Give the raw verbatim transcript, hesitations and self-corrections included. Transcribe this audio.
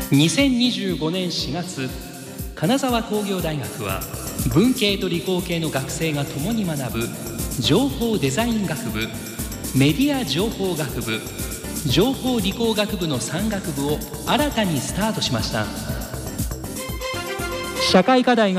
にせんにじゅうごねんしがつ、金沢工業大学は文系と理工系の学生が共に学ぶ情報デザイン学部、メディア情報学部、情報理工学部のさん学部を新たにスタートしました。社会課題が